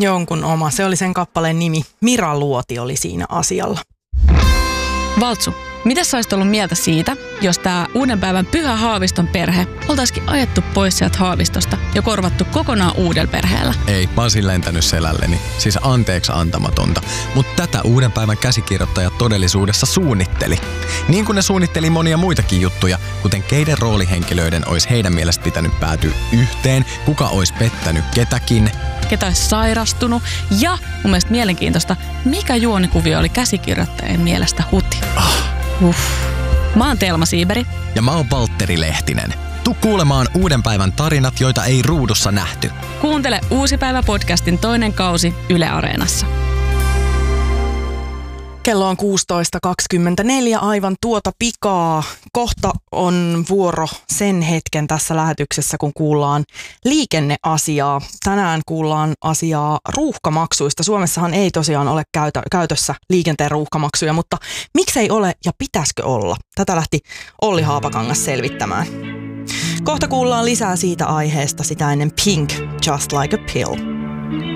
Jonkun oma. Se oli sen kappaleen nimi. Mira Luoti oli siinä asialla. Valtsu, mitä sä olisit ollut mieltä siitä, jos tää uuden päivän Pyhä Haaviston perhe oltaisikin ajettu pois sieltä Haavistosta ja korvattu kokonaan uudella perheellä? Ei, mä olisin lentänyt selälleni. Siis anteeksi antamatonta. Mutta tätä uuden päivän käsikirjoittaja todellisuudessa suunnitteli. Niin kuin ne suunnitteli monia muitakin juttuja, kuten keiden roolihenkilöiden olisi heidän mielestä pitänyt päätyä yhteen, kuka olisi pettänyt ketäkin, ketä olisi sairastunut ja mun mielestä mielenkiintoista, mikä juonikuvio oli käsikirjoittajien mielestä huti. Mä oon Telma Siiberi. Ja mä oon Valtteri Lehtinen. Tuu kuulemaan uuden päivän tarinat, joita ei ruudussa nähty. Kuuntele Uusi päivä -podcastin toinen kausi Yle Areenassa. Kello on 16.24, aivan tuota pikaa. Kohta on vuoro sen hetken tässä lähetyksessä, kun kuullaan liikenneasiaa. Tänään kuullaan asiaa ruuhkamaksuista. Suomessahan ei tosiaan ole käytössä liikenteen ruuhkamaksuja, mutta miksei ole ja pitäisikö olla? Tätä lähti Olli Haapakangas selvittämään. Kohta kuullaan lisää siitä aiheesta, sitä ennen Pink, Just Like a Pill.